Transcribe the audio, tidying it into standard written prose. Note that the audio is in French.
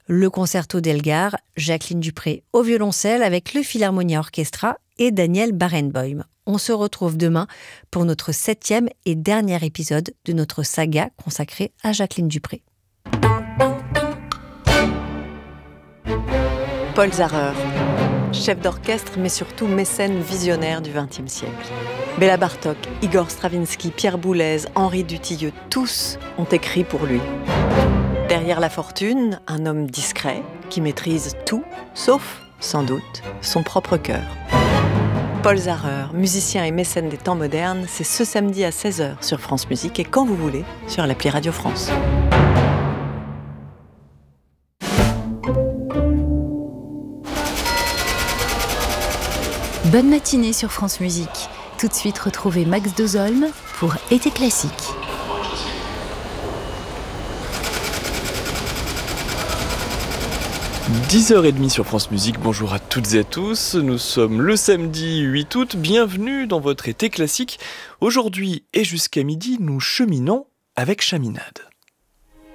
le concerto d'Elgar, Jacqueline Dupré au violoncelle avec le Philharmonia Orchestra et Daniel Barenboim. On se retrouve demain pour notre 7e et dernier épisode de notre saga consacrée à Jacqueline Dupré. Paul Zarrer, chef d'orchestre mais surtout mécène visionnaire du XXe siècle. Béla Bartók, Igor Stravinsky, Pierre Boulez, Henri Dutilleux, tous ont écrit pour lui. Derrière la fortune, un homme discret qui maîtrise tout, sauf, sans doute, son propre cœur. Paul Zarrer, musicien et mécène des temps modernes, c'est ce samedi à 16h sur France Musique et quand vous voulez sur l'appli Radio France. Bonne matinée sur France Musique. Tout de suite, retrouvez Max Dozolm pour Été classique. – 10h30 sur France Musique, bonjour à toutes et à tous, nous sommes le samedi 8 août, bienvenue dans votre été classique. Aujourd'hui et jusqu'à midi, nous cheminons avec Chaminade.